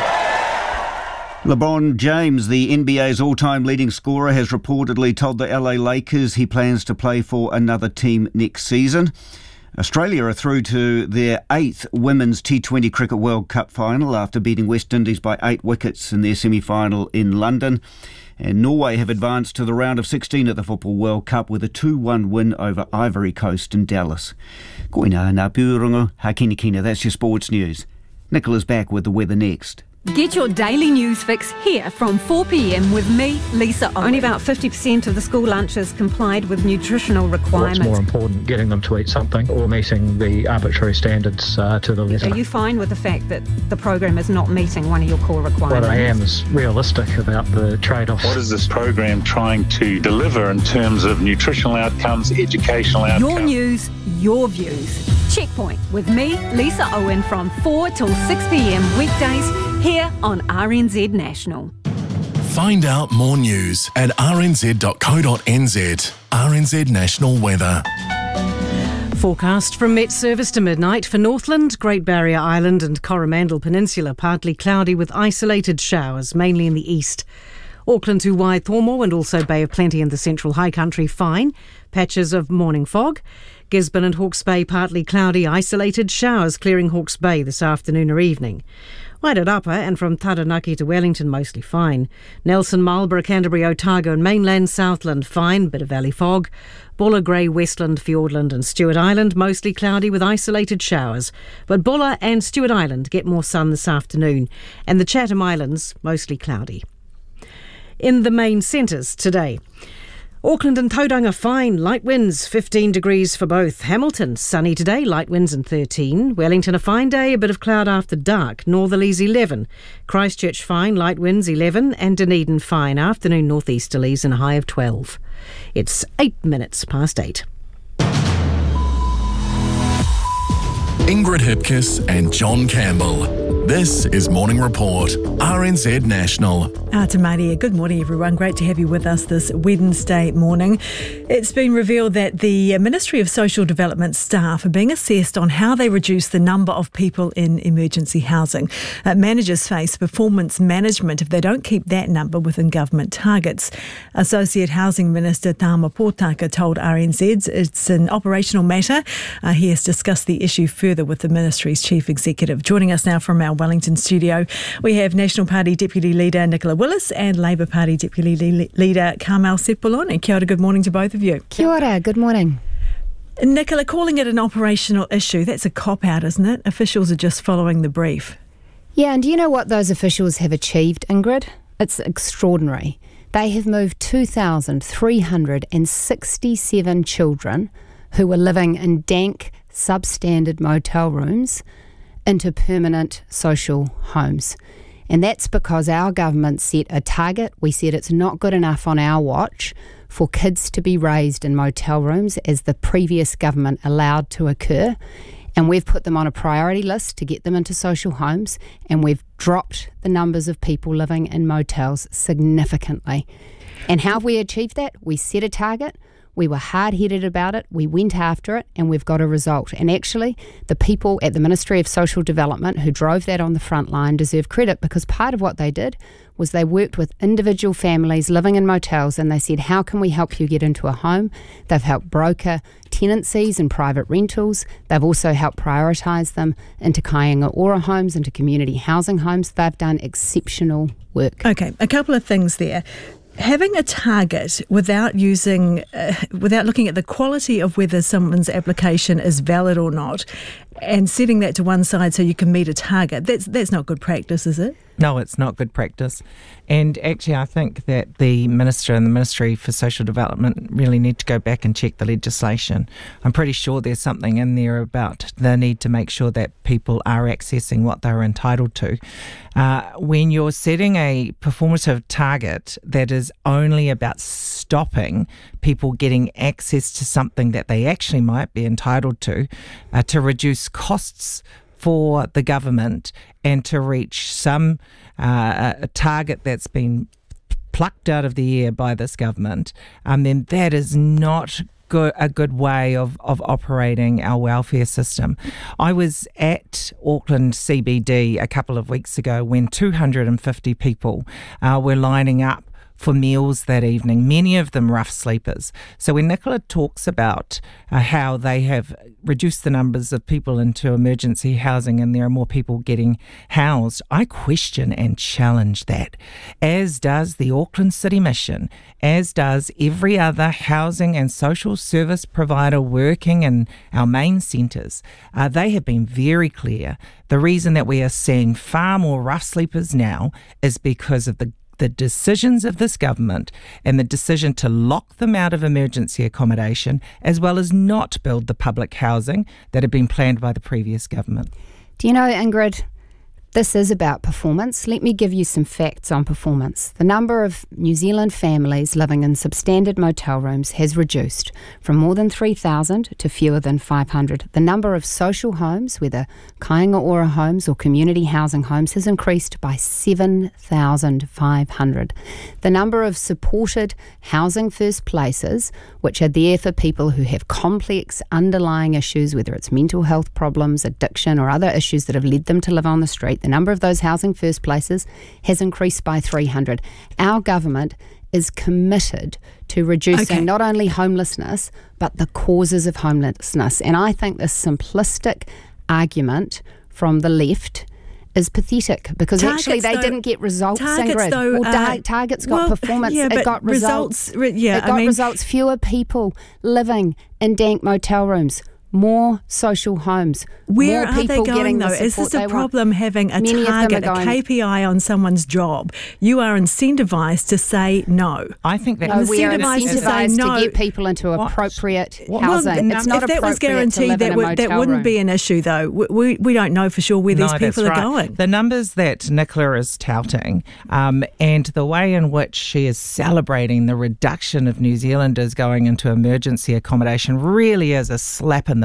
S7: LeBron James, the NBA's all-time leading scorer, has reportedly told the LA Lakers he plans to play for another team next season. Australia are through to their 8th Women's T20 Cricket World Cup final after beating West Indies by 8 wickets in their semi-final in London. And Norway have advanced to the round of 16 at the Football World Cup with a 2-1 win over Ivory Coast in Dallas. Koina ngā pūrongo, hakinikina, that's your sports news. Nicola's back with the weather next.
S9: Get your daily news fix here from 4 p.m. with me, Lisa Owen.
S10: Only about 50% of the school lunches complied with nutritional requirements.
S25: What's more important, getting them to eat something or meeting the arbitrary standards to the letter?
S10: Are you fine with the fact that the program is not meeting one of your core requirements?
S25: What I am is realistic about the trade-offs.
S26: What is this program trying to deliver in terms of nutritional outcomes, educational outcomes?
S9: Your news, your views. Checkpoint with me, Lisa Owen, from 4 till 6 p.m. weekdays here on RNZ National.
S4: Find out more news at rnz.co.nz. RNZ National Weather.
S5: Forecast from Met Service to midnight for Northland, Great Barrier Island and Coromandel Peninsula, partly cloudy with isolated showers, mainly in the east. Auckland to Waitomo and also Bay of Plenty in the central high country, fine. Patches of morning fog. Gisborne and Hawke's Bay, partly cloudy, isolated showers clearing Hawke's Bay this afternoon or evening. Wairarapa and from Taranaki to Wellington, mostly fine. Nelson, Marlborough, Canterbury, Otago and mainland Southland, fine, bit of valley fog. Bulla, Grey, Westland, Fiordland and Stewart Island, mostly cloudy with isolated showers. But Bulla and Stewart Island get more sun this afternoon. And the Chatham Islands, mostly cloudy. In the main centres today, Auckland and Tauranga fine, light winds, 15 degrees for both. Hamilton, sunny today, light winds and 13. Wellington, a fine day, a bit of cloud after dark, northerlies 11. Christchurch fine, light winds 11. And Dunedin fine, afternoon northeasterlies and a high of 12. It's 8 minutes past 8.
S4: Ingrid Hipkiss and John Campbell. This is Morning Report, RNZ National.
S2: Tamaria, good morning everyone. Great to have you with us this Wednesday morning. It's been revealed that the Ministry of Social Development staff are being assessed on how they reduce the number of people in emergency housing. Managers face performance management if they don't keep that number within government targets. Associate Housing Minister Tama Potaka told RNZ it's an operational matter. He has discussed the issue further with the Ministry's Chief Executive. Joining us now from our Wellington studio, we have National Party Deputy Leader Nicola Willis and Labour Party Deputy Leader Carmel Sepuloni. Kia ora, good morning to both of you.
S11: Kia ora, good morning.
S2: Nicola, calling it an operational issue, that's a cop-out, isn't it? Officials are just following the brief.
S11: Yeah, and do you know what those officials have achieved, Ingrid? It's extraordinary. They have moved 2,367 children who were living in dank, substandard motel rooms into permanent social homes. And that's because our government set a target. We said it's not good enough on our watch for kids to be raised in motel rooms as the previous government allowed to occur. And we've put them on a priority list to get them into social homes, and we've dropped the numbers of people living in motels significantly. And how have we achieved that? We set a target. We were hard-headed about it, we went after it, and we've got a result. And actually, the people at the Ministry of Social Development who drove that on the front line deserve credit, because part of what they did was they worked with individual families living in motels, and they said, how can we help you get into a home? They've helped broker tenancies and private rentals. They've also helped prioritise them into Kāinga Ora homes, into community housing homes. They've done exceptional work.
S2: Okay, a couple of things there. Having a target without looking at the quality of whether someone's application is valid or not, and setting that to one side so you can meet a target, that's not good practice, is it?
S12: No, it's not good practice. And actually, I think that the Minister and the Ministry for Social Development really need to go back and check the legislation. I'm pretty sure there's something in there about the need to make sure that people are accessing what they're entitled to. When you're setting a performative target that is only about stopping people getting access to something that they actually might be entitled to reduce costs for the government and to reach some a target that's been plucked out of the air by this government, then that is not a good way of operating our welfare system. I was at Auckland CBD a couple of weeks ago when 250 people were lining up for meals that evening, many of them rough sleepers. So when Nicola talks about how they have reduced the numbers of people into emergency housing and there are more people getting housed, I question and challenge that, as does the Auckland City Mission, as does every other housing and social service provider working in our main centres. They have been very clear. The reason that we are seeing far more rough sleepers now is because of the decisions of this government and the decision to lock them out of emergency accommodation, as well as not build the public housing that had been planned by the previous government.
S11: Do you know, Ingrid, this is about performance. Let me give you some facts on performance. The number of New Zealand families living in substandard motel rooms has reduced from more than 3,000 to fewer than 500. The number of social homes, whether Kāinga Ora homes or community housing homes, has increased by 7,500. The number of supported housing first places, which are there for people who have complex underlying issues, whether it's mental health problems, addiction, or other issues that have led them to live on the street, the number of those housing first places has increased by 300. Our government is committed to reducing not only homelessness, but the causes of homelessness. And I think this simplistic argument from the left is pathetic, because actually they didn't get results.
S2: Targets, though,
S11: Targets got performance. It got results. Results. Fewer people living in dank motel rooms. More social homes.
S2: Where are they going, though? Is this a problem having a target, a KPI on someone's job? You are incentivized to say no.
S12: I think that
S11: we are incentivized to get people into appropriate housing. It's not
S2: if that was guaranteed, that wouldn't be an issue, though. We don't know for sure where these people are going.
S12: The numbers that Nicola is touting and the way in which she is celebrating the reduction of New Zealanders going into emergency accommodation really is a slap in the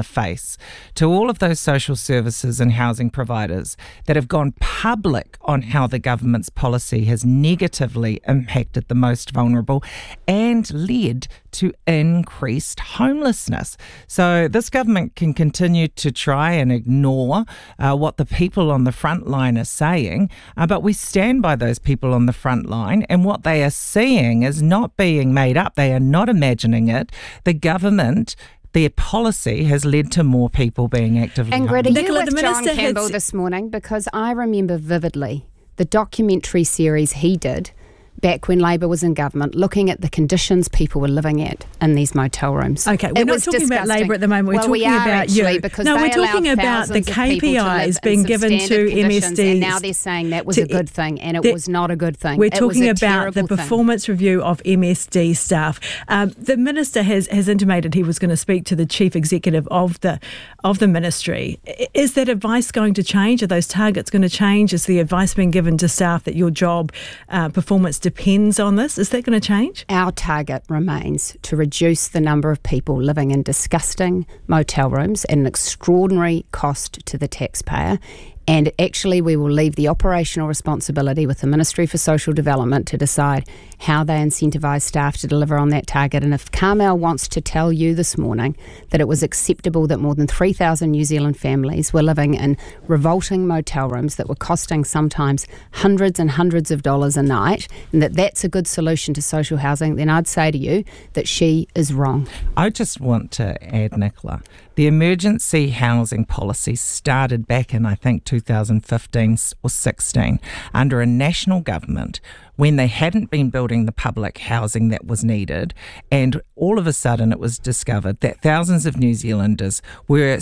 S12: the face to all of those social services and housing providers that have gone public on how the government's policy has negatively impacted the most vulnerable and led to increased homelessness. So this government can continue to try and ignore what the people on the front line are saying, but we stand by those people on the front line, and what they are seeing is not being made up. They are not imagining it. The government, their policy has led to more people being actively
S11: And
S12: homeless.
S11: Greta, you
S2: Nicola,
S11: with
S2: the
S11: John
S2: Minister
S11: Campbell this morning, because I remember vividly the documentary series he did back when Labor was in government, looking at the conditions people were living in these motel rooms.
S2: Okay, we're not talking about Labor at the moment. We're talking about you.
S11: Because
S2: no,
S11: they
S2: we're talking
S11: allowed
S2: about the
S11: thousands of people to live
S2: KPIs being
S11: in
S2: given to
S11: substandard conditions,
S2: MSDs.
S11: and now they're saying that was a good thing, and it was not a good thing.
S2: We're
S11: It was
S2: talking
S11: a
S2: about the
S11: terrible thing.
S2: performance review of MSD staff. The minister has intimated he was going to speak to the chief executive of the ministry. Is that advice going to change? Are those targets going to change? Is the advice being given to staff that your job performance depends on this? Is that going to change?
S11: Our target remains to reduce the number of people living in disgusting motel rooms at an extraordinary cost to the taxpayer. And actually, we will leave the operational responsibility with the Ministry for Social Development to decide how they incentivise staff to deliver on that target. And if Carmel wants to tell you this morning that it was acceptable that more than 3,000 New Zealand families were living in revolting motel rooms that were costing sometimes hundreds and hundreds of dollars a night, and that that's a good solution to social housing, then I'd say to you that she is wrong.
S12: I just want to add, Nicola, the emergency housing policy started back in, I think, 2015 or 16 under a national government when they hadn't been building the public housing that was needed, and all of a sudden it was discovered that thousands of New Zealanders were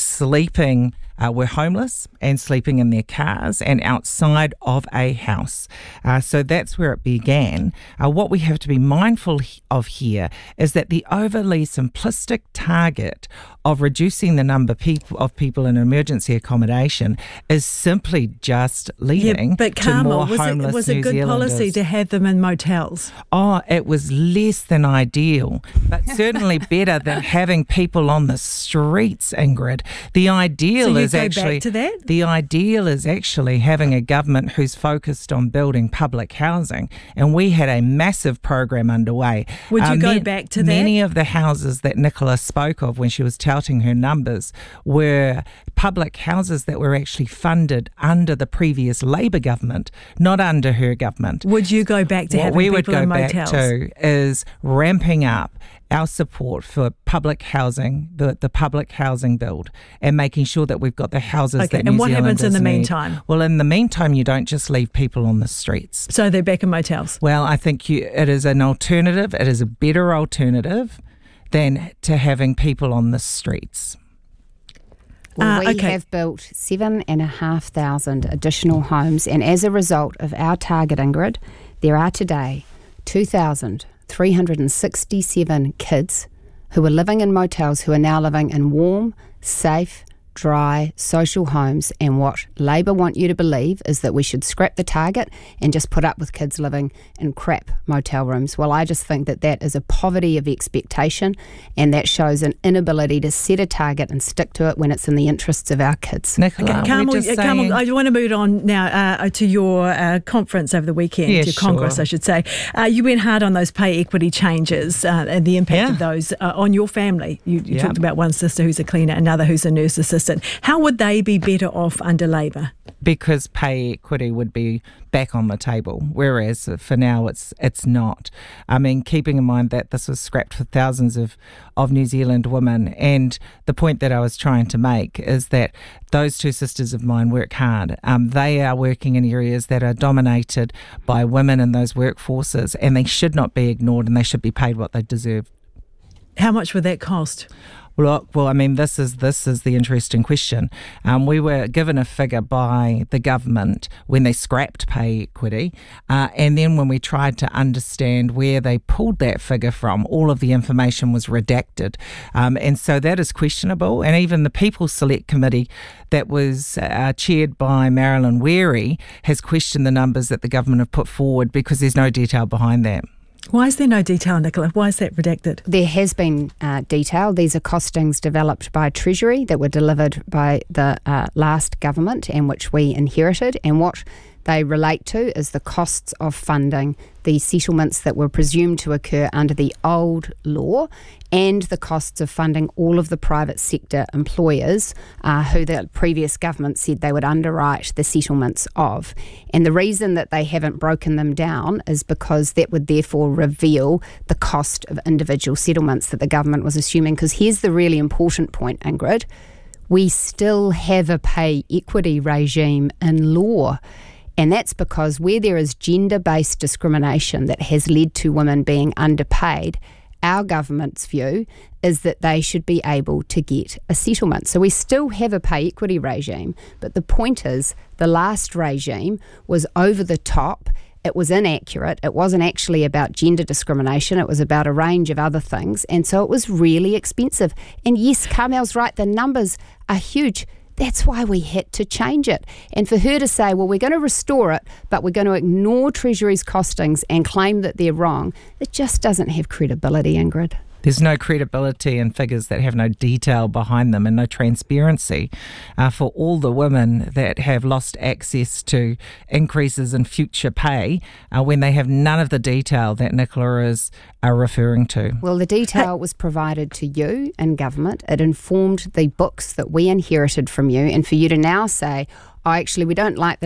S12: were homeless and sleeping in their cars and outside of a house. So that's where it began. What we have to be mindful of here is that the overly simplistic target of reducing the number of people in emergency accommodation is simply just leading to more homeless
S2: was it good
S12: Zealanders.
S2: policy to have them in motels?
S12: Oh, it was less than ideal, but certainly better than having people on the streets, Ingrid. The ideal is actually having a government who's focused on building public housing, and we had a massive program underway.
S2: Would you go back to that?
S12: Many of the houses that Nicola spoke of when she was touting her numbers were public houses that were actually funded under the previous Labor government, not under her government.
S2: Would you go back to
S12: what
S2: having
S12: we
S2: people
S12: would go
S2: in
S12: back
S2: motels?
S12: to is ramping up our support for public housing, the public housing build, and making sure that we've got the houses that New
S2: and what
S12: Zealanders
S2: happens in the
S12: need.
S2: meantime?
S12: Well, in the meantime, you don't just leave people on the streets.
S2: So they're back in motels?
S12: Well, I think it is an alternative. It is a better alternative than to having people on the streets.
S11: Well, we have built 7,500 additional homes, and as a result of our target, Ingrid, there are today 2,367 kids who are living in motels who are now living in warm, safe, dry social homes. And what Labor want you to believe is that we should scrap the target and just put up with kids living in crap motel rooms. Well, I just think that that is a poverty of expectation, and that shows an inability to set a target and stick to it when it's in the interests of our kids.
S12: Nicola,
S2: Carmel, I want to move on now to your conference over the weekend,
S12: Yeah,
S2: your Congress,
S12: sure.
S2: I should say. You went hard on those pay equity changes and the impact of those on your family. You talked about one sister who's a cleaner, another who's a nurse assistant. How would they be better off under Labor?
S12: Because pay equity would be back on the table, whereas for now it's not. I mean, keeping in mind that this was scrapped for thousands of New Zealand women, and the point that I was trying to make is that those two sisters of mine work hard. They are working in areas that are dominated by women in those workforces, and they should not be ignored, and they should be paid what they deserve.
S2: How much would that cost?
S12: Well, I mean, this is the interesting question. We were given a figure by the government when they scrapped pay equity, and then when we tried to understand where they pulled that figure from, all of the information was redacted. And so that is questionable. And even the People's Select Committee that was chaired by Marilyn Weary has questioned the numbers that the government have put forward because there's no detail behind that.
S2: Why is there no detail, Nicola? Why is that redacted?
S11: There has been detail. These are costings developed by Treasury that were delivered by the last government and which we inherited, and what they relate to is the costs of funding the settlements that were presumed to occur under the old law, and the costs of funding all of the private sector employers who the previous government said they would underwrite the settlements of. And the reason that they haven't broken them down is because that would therefore reveal the cost of individual settlements that the government was assuming. Because here's the really important point, Ingrid. We still have a pay equity regime in law. And that's because where there is gender-based discrimination that has led to women being underpaid, our government's view is that they should be able to get a settlement. So we still have a pay equity regime, but the point is the last regime was over the top. It was inaccurate. It wasn't actually about gender discrimination. It was about a range of other things. And so it was really expensive. And yes, Carmel's right, the numbers are huge. That's why we had to change it. And for her to say, well, we're going to restore it, but we're going to ignore Treasury's costings and claim that they're wrong, it just doesn't have credibility, Ingrid.
S12: There's no credibility in figures that have no detail behind them and no transparency for all the women that have lost access to increases in future pay when they have none of the detail that Nicola is referring to.
S11: Well, the detail was provided to you in government. It informed the books that we inherited from you. And for you to now say, oh, actually, we don't like the